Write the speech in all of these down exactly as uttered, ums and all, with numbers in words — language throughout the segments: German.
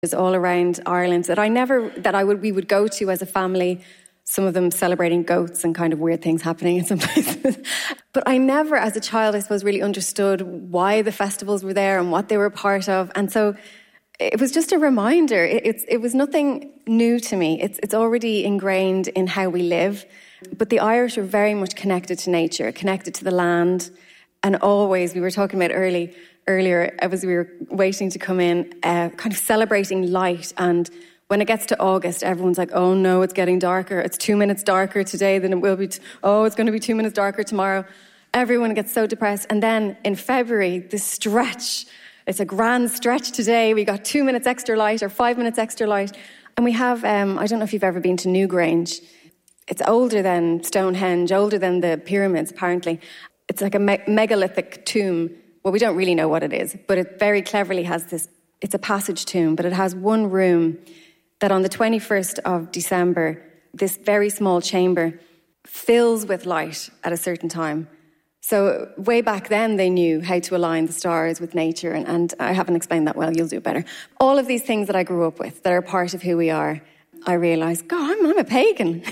all around Ireland that I never, that I would, we would go to as a family. Some of them celebrating goats and kind of weird things happening in some places. But I never, as a child, I suppose, really understood why the festivals were there and what they were part of. And so it was just a reminder. It, it's, it was nothing new to me. It's, it's already ingrained in how we live. But the Irish are very much connected to nature, connected to the land. And always, we were talking about early, earlier, as we were waiting to come in, uh, kind of celebrating light. And when it gets to August, everyone's like, oh no, it's getting darker. It's two minutes darker today than it will be. T- oh, it's going to be two minutes darker tomorrow. Everyone gets so depressed. And then in February, this stretch, it's a grand stretch today. We got two minutes extra light or five minutes extra light. And we have, um, I don't know if you've ever been to Newgrange. It's older than Stonehenge, older than the pyramids, apparently. It's like a me- megalithic tomb. Well, we don't really know what it is, but it very cleverly has this, it's a passage tomb, but it has one room that on the twenty-first of December, this very small chamber fills with light at a certain time. So way back then, they knew how to align the stars with nature, and, and I haven't explained that well, you'll do it better. All of these things that I grew up with, that are part of who we are, I realised, God, I'm, I'm a pagan.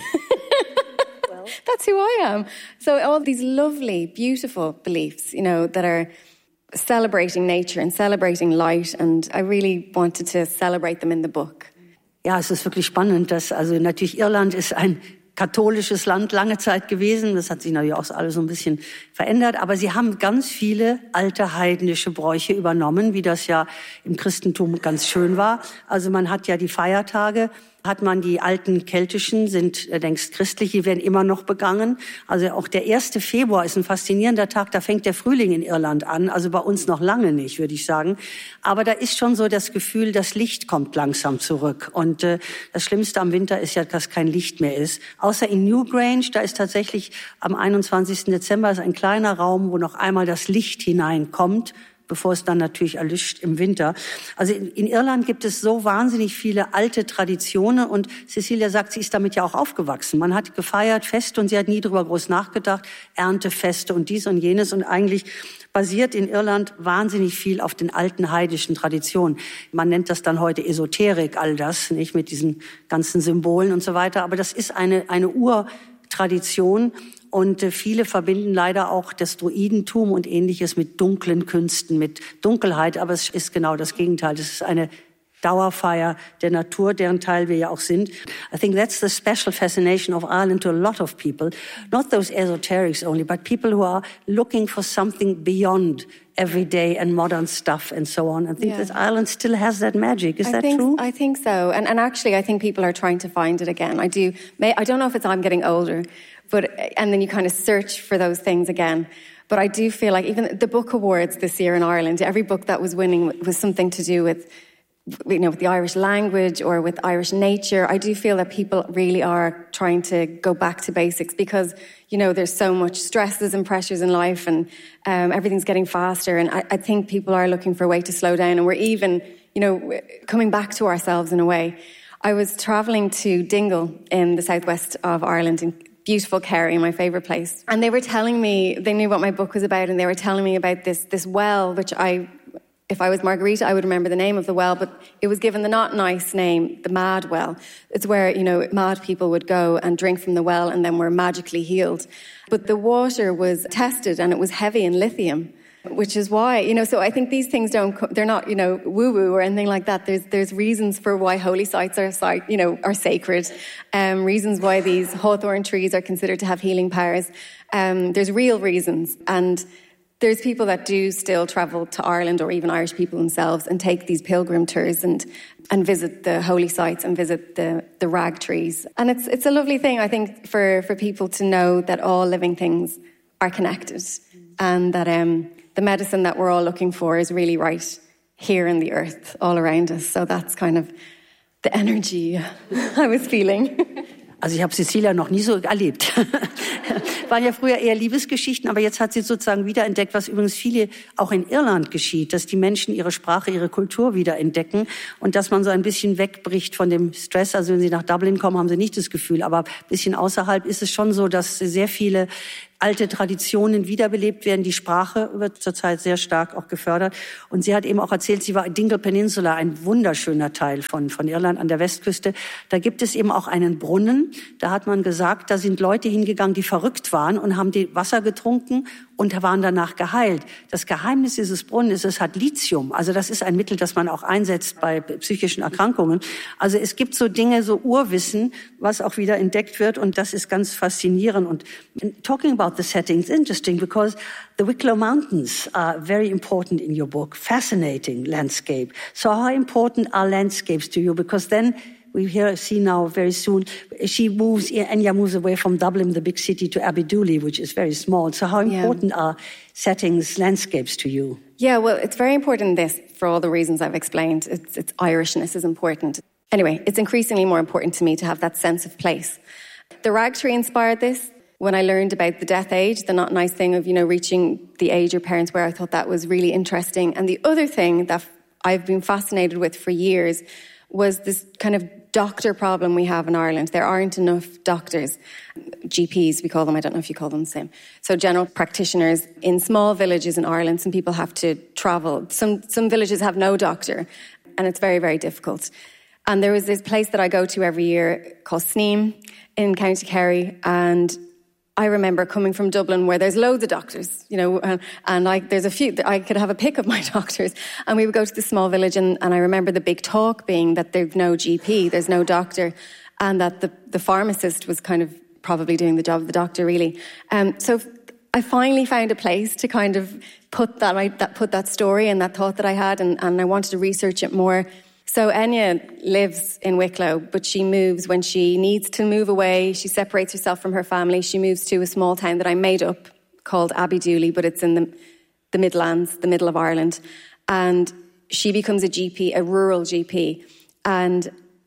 Well, that's who I am. So all these lovely, beautiful beliefs, you know, that are celebrating nature and celebrating light, and I really wanted to celebrate them in the book. Ja, es ist wirklich spannend, dass also natürlich Irland ist ein katholisches Land lange Zeit gewesen. Das hat sich natürlich auch alles so ein bisschen verändert. Aber sie haben ganz viele alte heidnische Bräuche übernommen, wie das ja im Christentum ganz schön war. Also man hat ja die Feiertage, hat man die alten keltischen, sind längst christlich, die werden immer noch begangen. Also auch der erste Februar ist ein faszinierender Tag, da fängt der Frühling in Irland an, also bei uns noch lange nicht, würde ich sagen. Aber da ist schon so das Gefühl, das Licht kommt langsam zurück. Und äh, das Schlimmste am Winter ist ja, dass kein Licht mehr ist. Außer in Newgrange, da ist tatsächlich am einundzwanzigsten Dezember ist ein kleiner Raum, wo noch einmal das Licht hineinkommt, bevor es dann natürlich erlischt im Winter. Also in, in Irland gibt es so wahnsinnig viele alte Traditionen und Cecilia sagt, sie ist damit ja auch aufgewachsen. Man hat gefeiert, Feste und sie hat nie drüber groß nachgedacht, Erntefeste und dies und jenes und eigentlich basiert in Irland wahnsinnig viel auf den alten heidnischen Traditionen. Man nennt das dann heute Esoterik, all das, nicht mit diesen ganzen Symbolen und so weiter, aber das ist eine, eine Urtradition. Und äh, viele verbinden leider auch das Druidentum und Ähnliches mit dunklen Künsten, mit Dunkelheit. Aber es ist genau das Gegenteil. Das ist eine Dauerfeier der Natur, deren Teil wir ja auch sind. I think that's the special fascination of Ireland to a lot of people. Not those esoterics only, but people who are looking for something beyond everyday and modern stuff and so on. I think yeah. that Ireland still has that magic. Is I that think, true? I think so. And, and actually, I think people are trying to find it again. I do. May, I don't know if it's I'm getting older, but and then you kind of search for those things again. But I do feel like even the book awards this year in Ireland, every book that was winning was something to do with, you know, with the Irish language or with Irish nature. I do feel that people really are trying to go back to basics because, you know, there's so much stresses and pressures in life and um, everything's getting faster. And I, I think people are looking for a way to slow down. And we're even, you know, coming back to ourselves in a way. I was travelling to Dingle in the southwest of Ireland, in beautiful Kerry, my favourite place. And they were telling me, they knew what my book was about, and they were telling me about this this well, which I, if I was Margarita, I would remember the name of the well, but it was given the not nice name, the Mad Well. It's where, you know, mad people would go and drink from the well and then were magically healed. But the water was tested and it was heavy in lithium, which is why, you know, so I think these things don't, they're not, you know, woo-woo or anything like that. There's there's reasons for why holy sites are, you know, are sacred, um, reasons why these hawthorn trees are considered to have healing powers. Um, there's real reasons. And there's people that do still travel to Ireland, or even Irish people themselves, and take these pilgrim tours and and visit the holy sites and visit the, the rag trees. And it's it's a lovely thing, I think, for, for people to know that all living things are connected and that um, the medicine that we're all looking for is really right here in the earth, all around us. So that's kind of the energy I was feeling. Also ich habe Cecilia noch nie so erlebt. Waren ja früher eher Liebesgeschichten, aber jetzt hat sie sozusagen wiederentdeckt, was übrigens viele auch in Irland geschieht, dass die Menschen ihre Sprache, ihre Kultur wiederentdecken und dass man so ein bisschen wegbricht von dem Stress. Also wenn sie nach Dublin kommen, haben sie nicht das Gefühl, aber ein bisschen außerhalb ist es schon so, dass sehr viele alte Traditionen wiederbelebt werden. Die Sprache wird zurzeit sehr stark auch gefördert. Und sie hat eben auch erzählt, sie war in Dingle Peninsula, ein wunderschöner Teil von, von Irland an der Westküste. Da gibt es eben auch einen Brunnen. Da hat man gesagt, da sind Leute hingegangen, die verrückt waren und haben die Wasser getrunken und waren danach geheilt. Das Geheimnis dieses Brunnen ist, es hat Lithium. Also das ist ein Mittel, das man auch einsetzt bei psychischen Erkrankungen. Also es gibt so Dinge, so Urwissen, was auch wieder entdeckt wird. Und das ist ganz faszinierend. Und talking about the setting is interesting because the Wicklow Mountains are very important in your book. Fascinating landscape. So how important are landscapes to you? Because then we hear, see now very soon, she moves, Enya moves away from Dublin, the big city, to Aberdouli, which is very small. So how important yeah. are settings, landscapes to you? Yeah, well, it's very important this, for all the reasons I've explained. It's, it's Irishness is important. Anyway, it's increasingly more important to me to have that sense of place. The rag tree inspired this. When I learned about the death age, the not nice thing of, you know, reaching the age your parents were, I thought that was really interesting. And the other thing that I've been fascinated with for years was this kind of doctor problem we have in Ireland. There aren't enough doctors, G Ps we call them, I don't know if you call them the same. So general practitioners in small villages in Ireland, some people have to travel. Some some villages have no doctor, and it's very, very difficult. And there was this place that I go to every year called Sneem in County Kerry, and I remember coming from Dublin where there's loads of doctors, you know, and, and like there's a few, I could have a pick of my doctors, and we would go to the small village, and, and I remember the big talk being that there's no G P, there's no doctor, and that the, the pharmacist was kind of probably doing the job of the doctor, really. Um, so I finally found a place to kind of put that, I, that put that story and that thought that I had, and, and I wanted to research it more. So Enya lives in Wicklow, but she moves when she needs to move away. She separates herself from her family. She moves to a small town that I made up called Aberdouli, but it's in the, the Midlands, the middle of Ireland. And she becomes a G P, a rural G P. And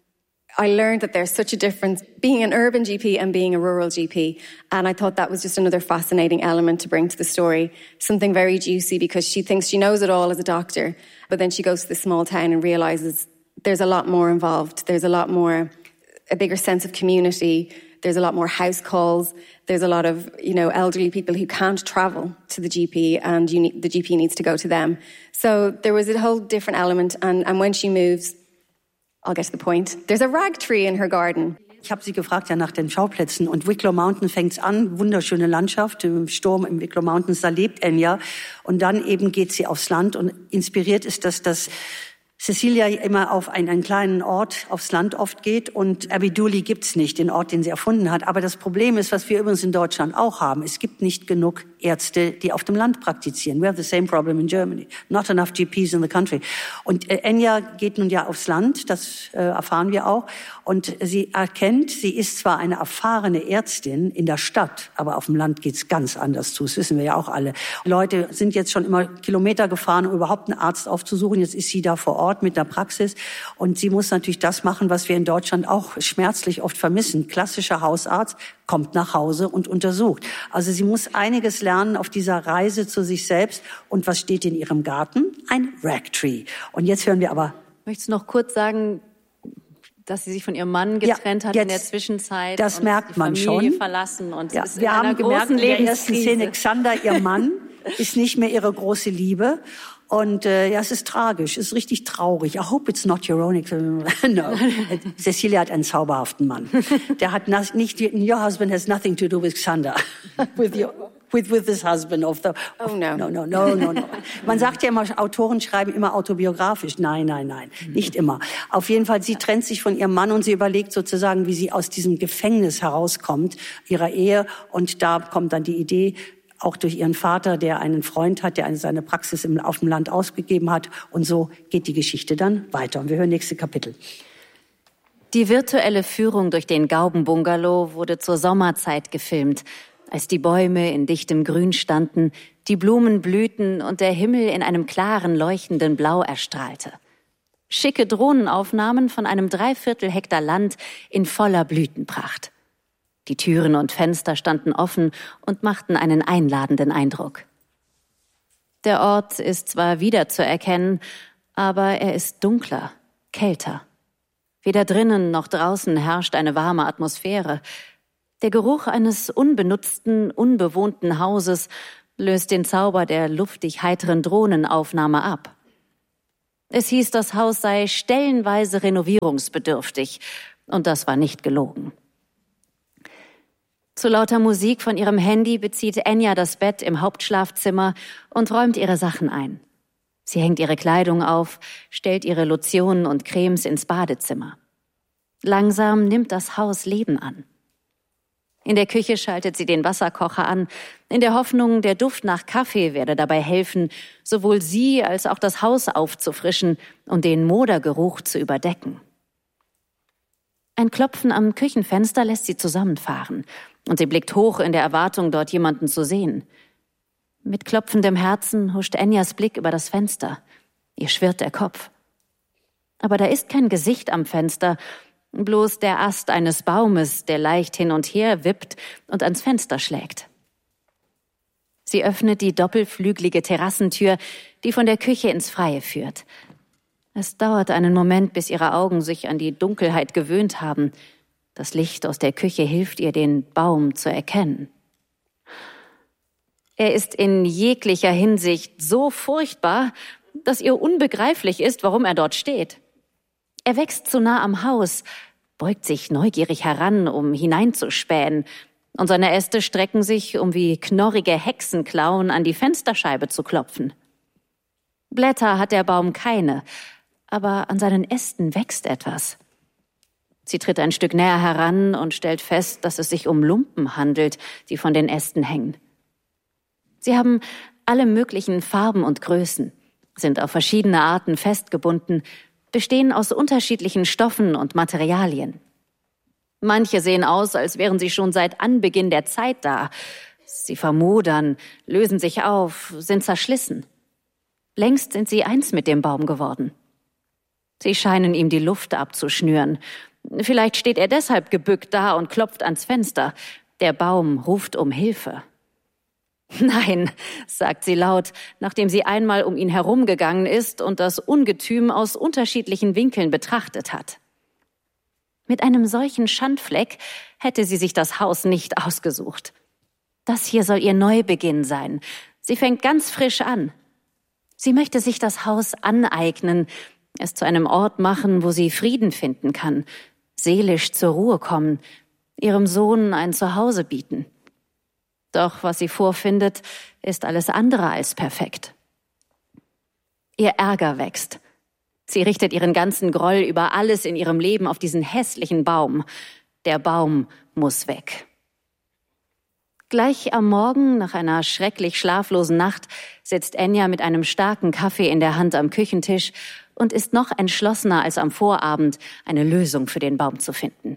I learned that there's such a difference being an urban G P and being a rural G P. And I thought that was just another fascinating element to bring to the story. Something very juicy, because she thinks she knows it all as a doctor, but then she goes to this small town and realises there's a lot more involved. There's a lot more, a bigger sense of community. There's a lot more house calls. There's a lot of, you know, elderly people who can't travel to the G P, and you need, the G P needs to go to them. So there was a whole different element. And, and when she moves, I'll get to the point, there's a rag tree in her garden. Ich habe sie gefragt ja nach den Schauplätzen, und Wicklow Mountains fängt's an, wunderschöne Landschaft, im Sturm im Wicklow Mountains, da lebt Enya, und dann eben geht sie aufs Land, und inspiriert ist das, dass Cecilia immer auf einen, einen kleinen Ort aufs Land oft geht, und Aberdouli gibt's nicht, den Ort, den sie erfunden hat. Aber das Problem ist, was wir übrigens in Deutschland auch haben, es gibt nicht genug Ärzte, die auf dem Land praktizieren. We have the same problem in Germany. Not enough G Ps in the country. Und äh, Enya geht nun ja aufs Land, das äh, erfahren wir auch. Und sie erkennt, sie ist zwar eine erfahrene Ärztin in der Stadt, aber auf dem Land geht's ganz anders zu. Das wissen wir ja auch alle. Leute sind jetzt schon immer Kilometer gefahren, um überhaupt einen Arzt aufzusuchen. Jetzt ist sie da vor Ort mit der Praxis, und sie muss natürlich das machen, was wir in Deutschland auch schmerzlich oft vermissen. Klassischer Hausarzt kommt nach Hause und untersucht. Also sie muss einiges lernen auf dieser Reise zu sich selbst. Und was steht in ihrem Garten? Ein Ragtree. Und jetzt hören wir aber... Möchtest du noch kurz sagen, dass sie sich von ihrem Mann getrennt ja, hat in der Zwischenzeit? Das und merkt man Familie schon. Verlassen und ja, ist wir in haben einer gemerkt, großen in der ersten Szene, Xander, ihr Mann, ist nicht mehr ihre große Liebe. Und äh, ja, es ist tragisch, es ist richtig traurig. I hope it's not your own. No. Cecilia hat einen zauberhaften Mann. Der hat nicht, your husband has nothing to do with Xander. with your, with, with this husband of the... Of, oh no. No, no, no, no, no. Man sagt ja immer, Autoren schreiben immer autobiografisch. Nein, nein, nein, nicht immer. Auf jeden Fall, sie trennt sich von ihrem Mann, und sie überlegt sozusagen, wie sie aus diesem Gefängnis herauskommt, ihrer Ehe. Und da kommt dann die Idee, auch durch ihren Vater, der einen Freund hat, der eine, seine Praxis im, auf dem Land ausgegeben hat. Und so geht die Geschichte dann weiter. Und wir hören nächste Kapitel. Die virtuelle Führung durch den Gauben-Bungalow wurde zur Sommerzeit gefilmt, als die Bäume in dichtem Grün standen, die Blumen blühten und der Himmel in einem klaren, leuchtenden Blau erstrahlte. Schicke Drohnenaufnahmen von einem Dreiviertel Hektar Land in voller Blütenpracht. Die Türen und Fenster standen offen und machten einen einladenden Eindruck. Der Ort ist zwar wiederzuerkennen, aber er ist dunkler, kälter. Weder drinnen noch draußen herrscht eine warme Atmosphäre. Der Geruch eines unbenutzten, unbewohnten Hauses löst den Zauber der luftig heiteren Drohnenaufnahme ab. Es hieß, das Haus sei stellenweise renovierungsbedürftig, und das war nicht gelogen. Zu lauter Musik von ihrem Handy bezieht Enya das Bett im Hauptschlafzimmer und räumt ihre Sachen ein. Sie hängt ihre Kleidung auf, stellt ihre Lotionen und Cremes ins Badezimmer. Langsam nimmt das Haus Leben an. In der Küche schaltet sie den Wasserkocher an, in der Hoffnung, der Duft nach Kaffee werde dabei helfen, sowohl sie als auch das Haus aufzufrischen und den Modergeruch zu überdecken. Ein Klopfen am Küchenfenster lässt sie zusammenfahren und sie blickt hoch in der Erwartung, dort jemanden zu sehen. Mit klopfendem Herzen huscht Enyas Blick über das Fenster. Ihr schwirrt der Kopf. Aber da ist kein Gesicht am Fenster, bloß der Ast eines Baumes, der leicht hin und her wippt und ans Fenster schlägt. Sie öffnet die doppelflügelige Terrassentür, die von der Küche ins Freie führt. Es dauert einen Moment, bis ihre Augen sich an die Dunkelheit gewöhnt haben. Das Licht aus der Küche hilft ihr, den Baum zu erkennen. Er ist in jeglicher Hinsicht so furchtbar, dass ihr unbegreiflich ist, warum er dort steht. Er wächst zu nah am Haus, beugt sich neugierig heran, um hineinzuspähen, und seine Äste strecken sich, um wie knorrige Hexenklauen an die Fensterscheibe zu klopfen. Blätter hat der Baum keine, aber an seinen Ästen wächst etwas. Sie tritt ein Stück näher heran und stellt fest, dass es sich um Lumpen handelt, die von den Ästen hängen. Sie haben alle möglichen Farben und Größen, sind auf verschiedene Arten festgebunden, bestehen aus unterschiedlichen Stoffen und Materialien. Manche sehen aus, als wären sie schon seit Anbeginn der Zeit da. Sie vermodern, lösen sich auf, sind zerschlissen. Längst sind sie eins mit dem Baum geworden. Sie scheinen ihm die Luft abzuschnüren. Vielleicht steht er deshalb gebückt da und klopft ans Fenster. Der Baum ruft um Hilfe. »Nein«, sagt sie laut, nachdem sie einmal um ihn herumgegangen ist und das Ungetüm aus unterschiedlichen Winkeln betrachtet hat. Mit einem solchen Schandfleck hätte sie sich das Haus nicht ausgesucht. Das hier soll ihr Neubeginn sein. Sie fängt ganz frisch an. Sie möchte sich das Haus aneignen, es zu einem Ort machen, wo sie Frieden finden kann, seelisch zur Ruhe kommen, ihrem Sohn ein Zuhause bieten. Doch was sie vorfindet, ist alles andere als perfekt. Ihr Ärger wächst. Sie richtet ihren ganzen Groll über alles in ihrem Leben auf diesen hässlichen Baum. Der Baum muss weg. Gleich am Morgen, nach einer schrecklich schlaflosen Nacht, sitzt Enya mit einem starken Kaffee in der Hand am Küchentisch und ist noch entschlossener als am Vorabend, eine Lösung für den Baum zu finden.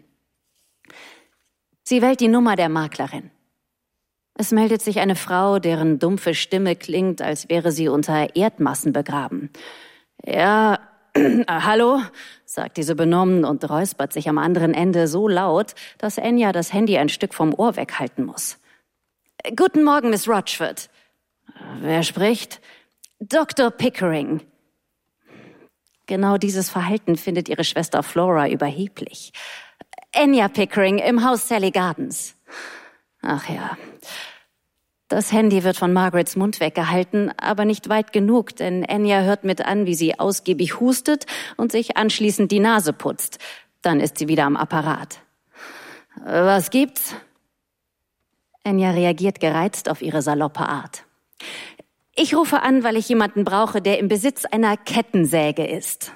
Sie wählt die Nummer der Maklerin. Es meldet sich eine Frau, deren dumpfe Stimme klingt, als wäre sie unter Erdmassen begraben. »Ja, äh, hallo«, sagt diese benommen und räuspert sich am anderen Ende so laut, dass Enya das Handy ein Stück vom Ohr weghalten muss. »Guten Morgen, Miss Rochford.« »Wer spricht?« »Doktor Pickering.« Genau dieses Verhalten findet ihre Schwester Flora überheblich. »Enya Pickering im Haus Sally Gardens.« Ach ja. Das Handy wird von Margarets Mund weggehalten, aber nicht weit genug, denn Enya hört mit an, wie sie ausgiebig hustet und sich anschließend die Nase putzt. Dann ist sie wieder am Apparat. »Was gibt's?« Enya reagiert gereizt auf ihre saloppe Art. »Ich rufe an, weil ich jemanden brauche, der im Besitz einer Kettensäge ist.«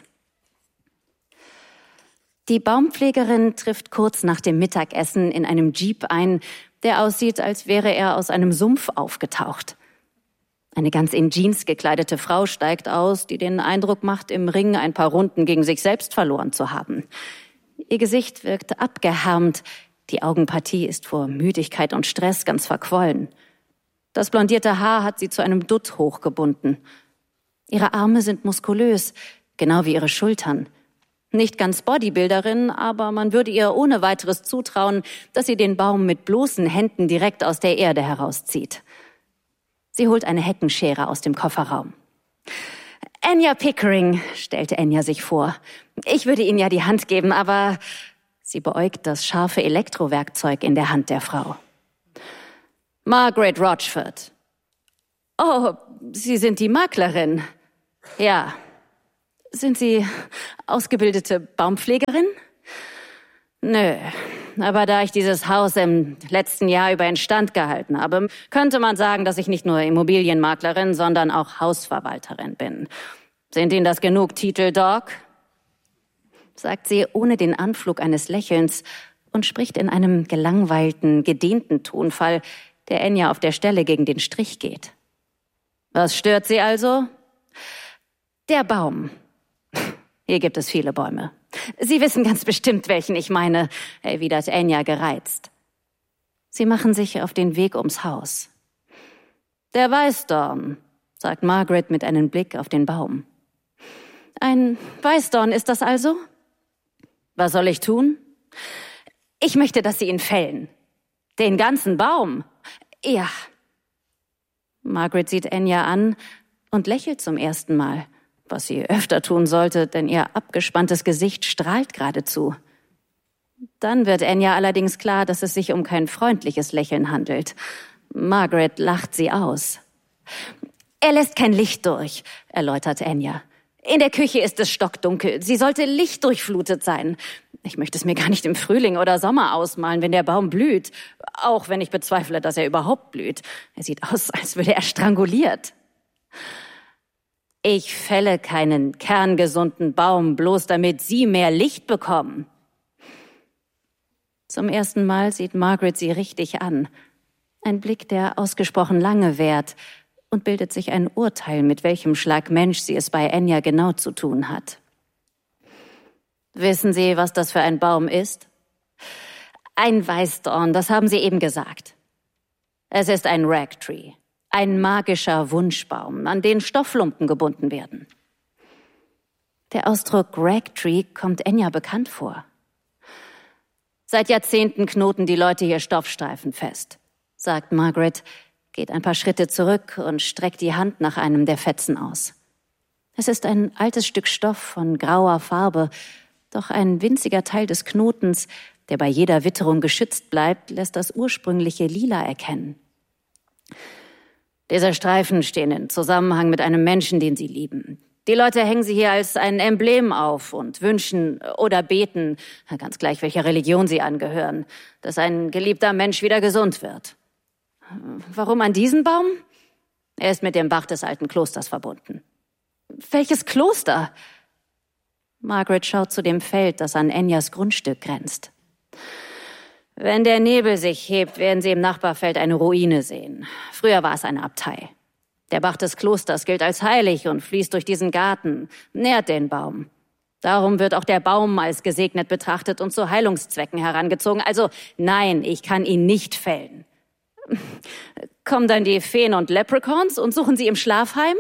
Die Baumpflegerin trifft kurz nach dem Mittagessen in einem Jeep ein, der aussieht, als wäre er aus einem Sumpf aufgetaucht. Eine ganz in Jeans gekleidete Frau steigt aus, die den Eindruck macht, im Ring ein paar Runden gegen sich selbst verloren zu haben. Ihr Gesicht wirkt abgehärmt, die Augenpartie ist vor Müdigkeit und Stress ganz verquollen. Das blondierte Haar hat sie zu einem Dutt hochgebunden. Ihre Arme sind muskulös, genau wie ihre Schultern. Nicht ganz Bodybuilderin, aber man würde ihr ohne weiteres zutrauen, dass sie den Baum mit bloßen Händen direkt aus der Erde herauszieht. Sie holt eine Heckenschere aus dem Kofferraum. »Enya Pickering«, stellte Enya sich vor. »Ich würde Ihnen ja die Hand geben, aber...« Sie beäugt das scharfe Elektrowerkzeug in der Hand der Frau. Margaret Rochford. Oh, Sie sind die Maklerin. Ja. Sind Sie ausgebildete Baumpflegerin? Nö, aber da ich dieses Haus im letzten Jahr über instand gehalten habe, könnte man sagen, dass ich nicht nur Immobilienmaklerin, sondern auch Hausverwalterin bin. Sind Ihnen das genug Titel, Doc? Sagt sie ohne den Anflug eines Lächelns und spricht in einem gelangweilten, gedehnten Tonfall, der Enya auf der Stelle gegen den Strich geht. Was stört Sie also? Der Baum. Hier gibt es viele Bäume. Sie wissen ganz bestimmt, welchen ich meine, erwidert Enya gereizt. Sie machen sich auf den Weg ums Haus. Der Weißdorn, sagt Margaret mit einem Blick auf den Baum. Ein Weißdorn ist das also? Was soll ich tun? Ich möchte, dass Sie ihn fällen. Den ganzen Baum? Ja. Margaret sieht Enya an und lächelt zum ersten Mal, was sie öfter tun sollte, denn ihr abgespanntes Gesicht strahlt geradezu. Dann wird Enya allerdings klar, dass es sich um kein freundliches Lächeln handelt. Margaret lacht sie aus. Er lässt kein Licht durch, erläutert Enya. In der Küche ist es stockdunkel. Sie sollte lichtdurchflutet sein. Ich möchte es mir gar nicht im Frühling oder Sommer ausmalen, wenn der Baum blüht. Auch wenn ich bezweifle, dass er überhaupt blüht. Er sieht aus, als würde er stranguliert. Ich fälle keinen kerngesunden Baum, bloß damit Sie mehr Licht bekommen. Zum ersten Mal sieht Margaret sie richtig an. Ein Blick, der ausgesprochen lange währt, und bildet sich ein Urteil, mit welchem Schlag Mensch sie es bei Enya genau zu tun hat. Wissen Sie, was das für ein Baum ist? Ein Weißdorn, das haben Sie eben gesagt. Es ist ein Ragtree, ein magischer Wunschbaum, an den Stofflumpen gebunden werden. Der Ausdruck Ragtree kommt Enya bekannt vor. Seit Jahrzehnten knoten die Leute hier Stoffstreifen fest, sagt Margaret, geht ein paar Schritte zurück und streckt die Hand nach einem der Fetzen aus. Es ist ein altes Stück Stoff von grauer Farbe, doch ein winziger Teil des Knotens, der bei jeder Witterung geschützt bleibt, lässt das ursprüngliche Lila erkennen. Diese Streifen stehen in Zusammenhang mit einem Menschen, den sie lieben. Die Leute hängen sie hier als ein Emblem auf und wünschen oder beten, ganz gleich welcher Religion sie angehören, dass ein geliebter Mensch wieder gesund wird. Warum an diesen Baum? Er ist mit dem Bach des alten Klosters verbunden. Welches Kloster? Margaret schaut zu dem Feld, das an Enyas Grundstück grenzt. Wenn der Nebel sich hebt, werden Sie im Nachbarfeld eine Ruine sehen. Früher war es eine Abtei. Der Bach des Klosters gilt als heilig und fließt durch diesen Garten, nährt den Baum. Darum wird auch der Baum als gesegnet betrachtet und zu Heilungszwecken herangezogen. Also nein, ich kann ihn nicht fällen. Kommen dann die Feen und Leprechauns und suchen Sie im Schlafheim?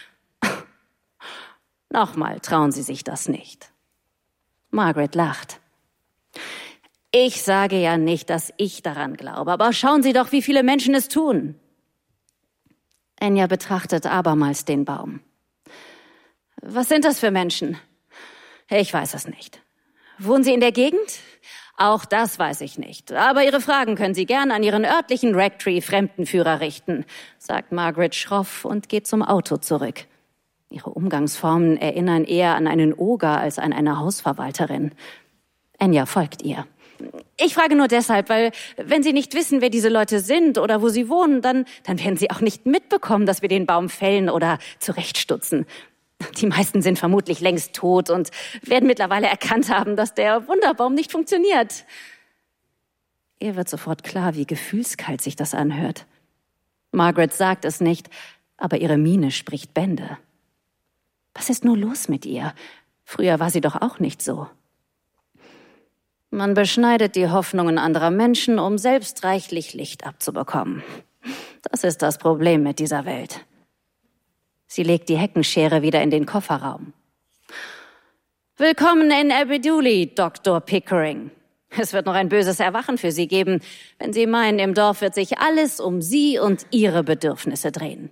Nochmal trauen Sie sich das nicht. Margaret lacht. Ich sage ja nicht, dass ich daran glaube, aber schauen Sie doch, wie viele Menschen es tun. Enya betrachtet abermals den Baum. Was sind das für Menschen? Ich weiß es nicht. Wohnen Sie in der Gegend? Auch das weiß ich nicht. Aber Ihre Fragen können Sie gern an Ihren örtlichen Ragtree-Fremdenführer richten, sagt Margaret schroff und geht zum Auto zurück. Ihre Umgangsformen erinnern eher an einen Oger als an eine Hausverwalterin. Enya folgt ihr. Ich frage nur deshalb, weil wenn Sie nicht wissen, wer diese Leute sind oder wo sie wohnen, dann, dann werden Sie auch nicht mitbekommen, dass wir den Baum fällen oder zurechtstutzen. Die meisten sind vermutlich längst tot und werden mittlerweile erkannt haben, dass der Wunderbaum nicht funktioniert. Ihr wird sofort klar, wie gefühlskalt sich das anhört. Margaret sagt es nicht, aber ihre Miene spricht Bände. Was ist nur los mit ihr? Früher war sie doch auch nicht so. Man beschneidet die Hoffnungen anderer Menschen, um selbst reichlich Licht abzubekommen. Das ist das Problem mit dieser Welt. Sie legt die Heckenschere wieder in den Kofferraum. Willkommen in Aberdouli, Doktor Pickering. Es wird noch ein böses Erwachen für Sie geben, wenn Sie meinen, im Dorf wird sich alles um Sie und Ihre Bedürfnisse drehen.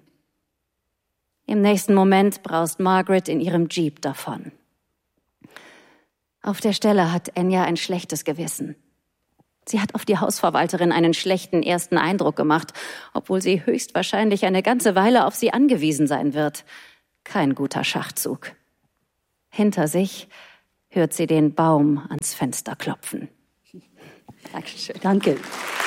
Im nächsten Moment braust Margaret in ihrem Jeep davon. Auf der Stelle hat Enya ein schlechtes Gewissen. Sie hat auf die Hausverwalterin einen schlechten ersten Eindruck gemacht, obwohl sie höchstwahrscheinlich eine ganze Weile auf sie angewiesen sein wird. Kein guter Schachzug. Hinter sich hört sie den Baum ans Fenster klopfen. Dankeschön. Danke.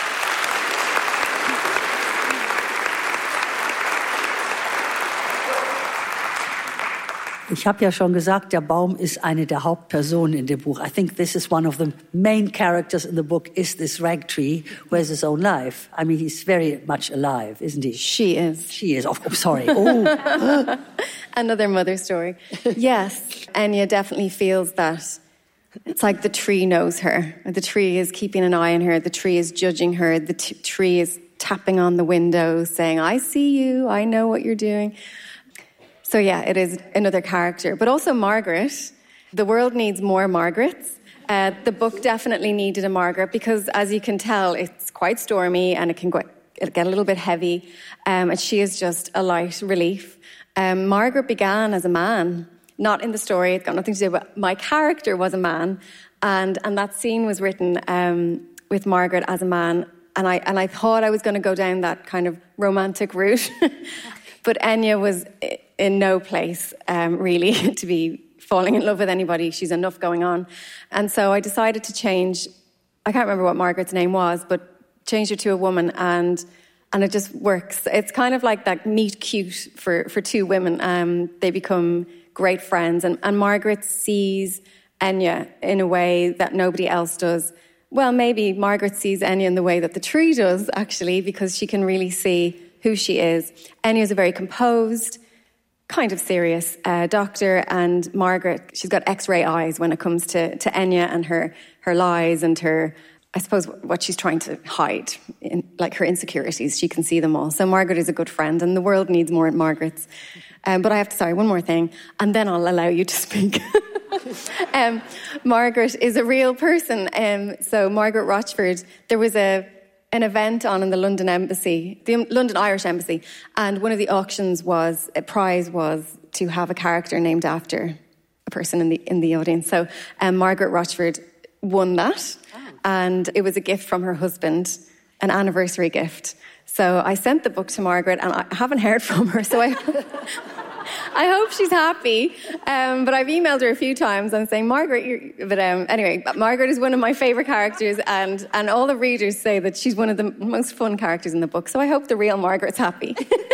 Ich habe ja schon gesagt, der Baum ist eine der Hauptpersonen in dem Buch. I think this is one of the main characters in the book, is this rag tree who has his own life. I mean, he's very much alive, isn't he? She is. She is. Oh, I'm sorry. Oh. Another mother story. Yes, Enya definitely feels that. It's like the tree knows her. The tree is keeping an eye on her. The tree is judging her. The t- tree is tapping on the window, saying, I see you. I know what you're doing. So yeah, it is another character. But also Margaret. The world needs more Margarets. Uh, the book definitely needed a Margaret because, as you can tell, it's quite stormy and it can go, it'll get a little bit heavy. Um, and she is just a light relief. Um, Margaret began as a man. Not in the story, it's got nothing to do with my character was a man. And and that scene was written um, with Margaret as a man. And I and I thought I was going to go down that kind of romantic route. But Enya was in no place, um, really, to be falling in love with anybody. She's enough going on. And so I decided to change, I can't remember what Margaret's name was, but changed her to a woman, and and it just works. It's kind of like that meet cute for, for two women. Um, they become great friends. And, and Margaret sees Enya in a way that nobody else does. Well, maybe Margaret sees Enya in the way that the tree does, actually, because she can really see who she is. Enya is a very composed, kind of serious uh, doctor, and Margaret, she's got X-ray eyes when it comes to, to Enya and her, her lies and her, I suppose, what she's trying to hide, in, like her insecurities. She can see them all. So Margaret is a good friend, and the world needs more Margarets. Um, but I have to, sorry, one more thing, and then I'll allow you to speak. um, Margaret is a real person. Um, so Margaret Rochford, there was a an event on in the London Embassy, the London Irish Embassy, and one of the auctions was, a prize was to have a character named after a person in the in the audience. So um, Margaret Rochford won that, oh. And it was a gift from her husband, an anniversary gift. So I sent the book to Margaret, and I haven't heard from her, so I... I hope she's happy, um, but I've emailed her a few times and saying, Margaret, you're... but um, anyway, Margaret is one of my favourite characters, and, and all the readers say that she's one of the most fun characters in the book, so I hope the real Margaret's happy.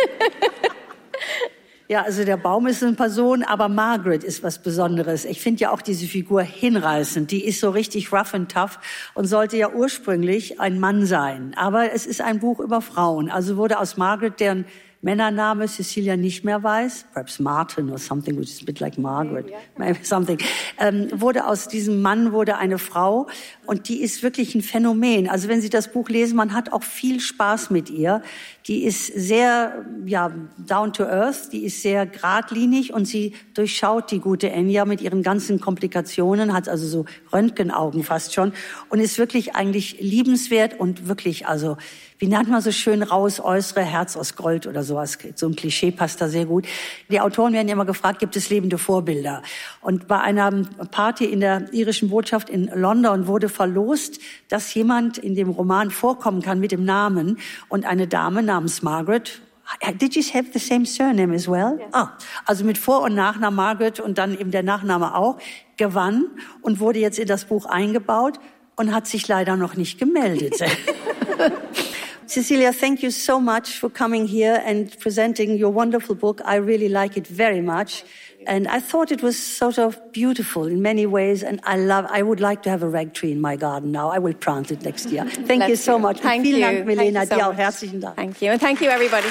Ja, also der Baum ist eine Person, aber Margaret ist was Besonderes. Ich finde ja auch diese Figur hinreißend. Die ist so richtig rough and tough und sollte ja ursprünglich ein Mann sein. Aber es ist ein Buch über Frauen. Also wurde aus Margaret, deren Männername Cecilia nicht mehr weiß, perhaps Martin or something, which is a bit like Margaret, maybe something, ähm, wurde aus diesem Mann wurde eine Frau, und die ist wirklich ein Phänomen. Also wenn Sie das Buch lesen, man hat auch viel Spaß mit ihr. Die ist sehr, ja, down to earth, die ist sehr geradlinig, und sie durchschaut die gute Enya mit ihren ganzen Komplikationen, hat also so Röntgenaugen fast schon, und ist wirklich eigentlich liebenswert und wirklich, also, wie nennt man so schön, raus äußere Herz aus Gold oder sowas. So ein Klischee passt da sehr gut. Die Autoren werden ja immer gefragt, gibt es lebende Vorbilder? Und bei einer Party in der irischen Botschaft in London wurde verlost, dass jemand in dem Roman vorkommen kann mit dem Namen, und eine Dame namens Margaret. Did you have the same surname as well? Yes. Ah, also mit Vor- und Nachnamen Margaret und dann eben der Nachname auch, gewann und wurde jetzt in das Buch eingebaut und hat sich leider noch nicht gemeldet. Cecilia, thank you so much for coming here and presenting your wonderful book. I really like it very much. And I thought it was sort of beautiful in many ways. And I love, I would like to have a rag tree in my garden now. I will plant it next year. Thank Bless you so you. much. Thank Vielen you. Dank, Milena. Thank you so Dir auch much. herzlichen Dank. Thank you. And thank you, everybody.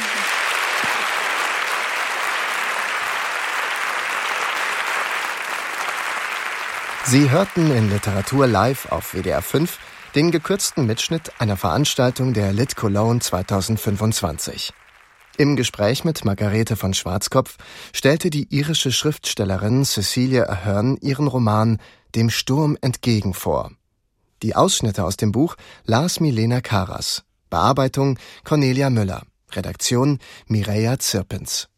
Sie hörten in Literatur live auf W D R fünf den gekürzten Mitschnitt einer Veranstaltung der Lit Cologne zwanzig fünfundzwanzig. Im Gespräch mit Margarete von Schwarzkopf stellte die irische Schriftstellerin Cecilia Ahern ihren Roman »Dem Sturm entgegen« vor. Die Ausschnitte aus dem Buch las Milena Karas. Bearbeitung Cornelia Müller. Redaktion Mireia Zirpens.